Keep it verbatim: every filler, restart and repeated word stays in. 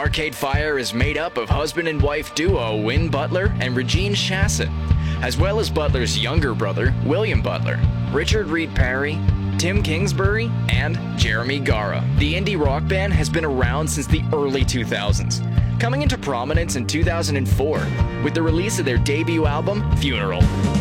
Arcade Fire is made up of husband and wife duo Win Butler and Regine Chasson, as well as Butler's younger brother, William Butler, Richard Reed Parry, Tim Kingsbury, and Jeremy Gara. The indie rock band has been around since the early two thousands, coming into prominence in two thousand four with the release of their debut album, Funeral.